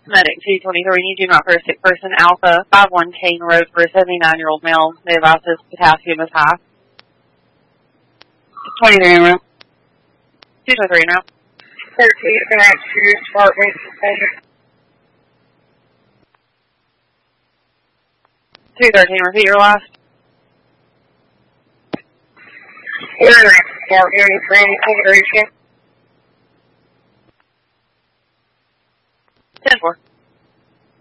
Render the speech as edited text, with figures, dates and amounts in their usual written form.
Medic 223, need you not for a sick person. Alpha 51 Kane Road for a 79-year-old male. They advise his potassium is high. 23 en route. 223 en route. 13 to Department. 213, repeat your last. Department for any configuration. 10-4.